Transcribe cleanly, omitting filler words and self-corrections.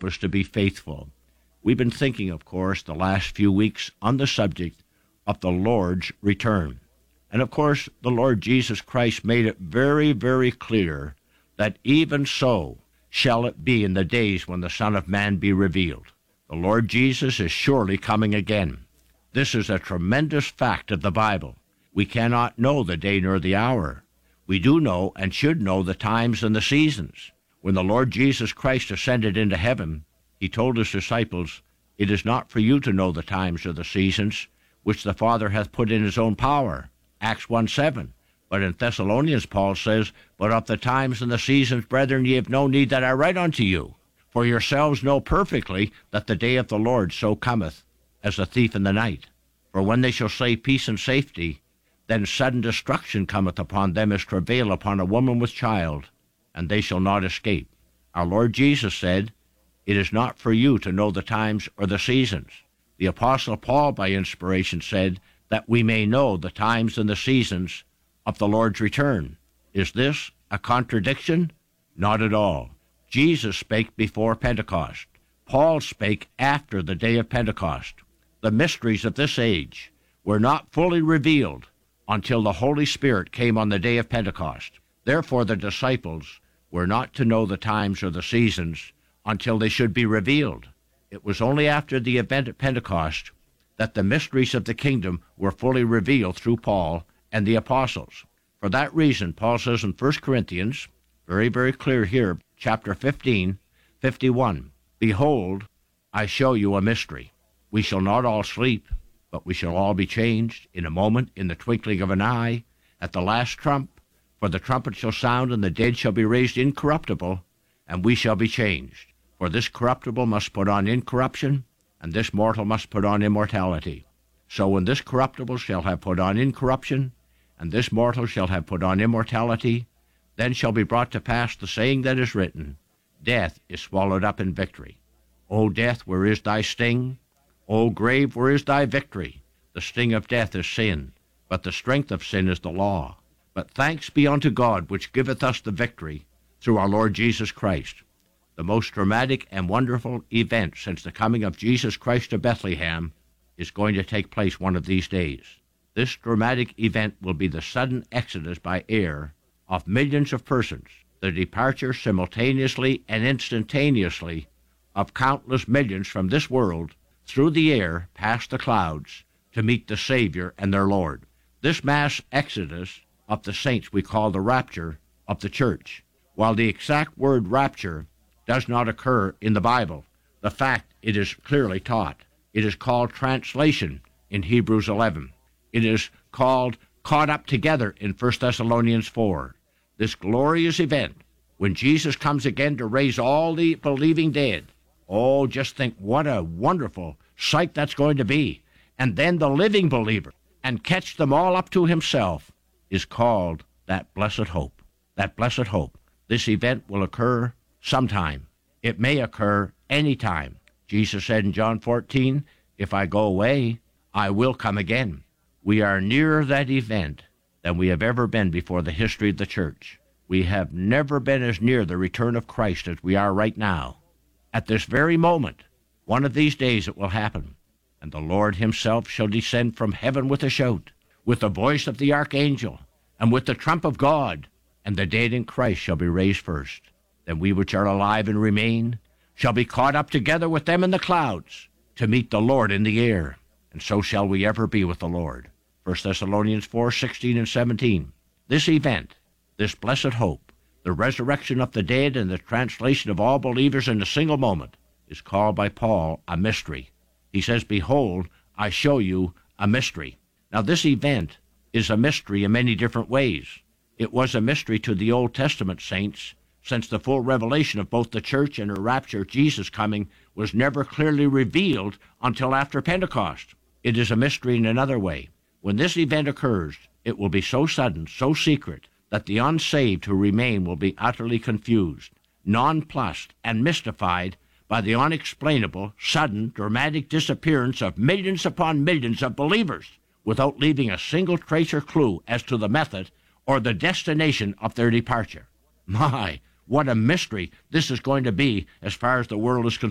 help us to be faithful. We've been thinking, of course, the last few weeks on the subject of the Lord's return. And of course, the Lord Jesus Christ made it very, very clear that even so shall it be in the days when the Son of Man be revealed. The Lord Jesus is surely coming again. This is a tremendous fact of the Bible. We cannot know the day nor the hour. We do know and should know the times and the seasons. When the Lord Jesus Christ ascended into heaven, he told his disciples, "It is not for you to know the times or the seasons, which the Father hath put in his own power." Acts 1:7. But in Thessalonians, Paul says, "But of the times and the seasons, brethren, ye have no need that I write unto you. For yourselves know perfectly that the day of the Lord so cometh as a thief in the night. For when they shall say peace and safety, then sudden destruction cometh upon them as travail upon a woman with child, and they shall not escape." Our Lord Jesus said, "It is not for you to know the times or the seasons." The Apostle Paul, by inspiration, said that we may know the times and the seasons of the Lord's return. Is this a contradiction? Not at all. Jesus spake before Pentecost. Paul spake after the day of Pentecost. The mysteries of this age were not fully revealed until the Holy Spirit came on the day of Pentecost. Therefore, the disciples were not to know the times or the seasons until they should be revealed. It was only after the event at Pentecost that the mysteries of the kingdom were fully revealed through Paul and the apostles. For that reason, Paul says in 1 Corinthians, very, very clear here, chapter 15, 51, "Behold, I show you a mystery. We shall not all sleep, but we shall all be changed in a moment, in the twinkling of an eye, at the last trump. For the trumpet shall sound, and the dead shall be raised incorruptible, and we shall be changed. For this corruptible must put on incorruption, and this mortal must put on immortality. So when this corruptible shall have put on incorruption, and this mortal shall have put on immortality, then shall be brought to pass the saying that is written, Death is swallowed up in victory. O death, where is thy sting? O grave, where is thy victory? The sting of death is sin, but the strength of sin is the law. But thanks be unto God, which giveth us the victory through our Lord Jesus Christ." The most dramatic and wonderful event since the coming of Jesus Christ to Bethlehem is going to take place one of these days. This dramatic event will be the sudden exodus by air of millions of persons, the departure simultaneously and instantaneously of countless millions from this world through the air past the clouds to meet the Savior and their Lord. This mass exodus of the saints we call the rapture of the church. While the exact word rapture does not occur in the Bible, the fact it is clearly taught. It is called translation in Hebrews 11. It is called caught up together in 1 Thessalonians 4. This glorious event, when Jesus comes again to raise all the believing dead. Oh, just think what a wonderful sight that's going to be. And then the living believer, and catch them all up to himself, is called that blessed hope. That blessed hope. This event will occur sometime. It may occur any time. Jesus said in John 14, "If I go away, I will come again." We are nearer that event than we have ever been before the history of the church. We have never been as near the return of Christ as we are right now. At this very moment, one of these days it will happen, and the Lord himself shall descend from heaven with a shout, with the voice of the archangel, and with the trump of God, and the dead in Christ shall be raised first. Then we which are alive and remain shall be caught up together with them in the clouds to meet the Lord in the air, and so shall we ever be with the Lord. 1 Thessalonians 4:16 and 17. This event, this blessed hope, the resurrection of the dead and the translation of all believers in a single moment, is called by Paul a mystery. He says, "Behold, I show you a mystery." Now this event is a mystery in many different ways. It was a mystery to the Old Testament saints, since the full revelation of both the church and her rapture, Jesus coming, was never clearly revealed until after Pentecost. It is a mystery in another way. When this event occurs, it will be so sudden, so secret, that the unsaved who remain will be utterly confused, nonplussed, and mystified by the unexplainable, sudden, dramatic disappearance of millions upon millions of believers, without leaving a single trace or clue as to the method or the destination of their departure. My, what a mystery this is going to be as far as the world is concerned.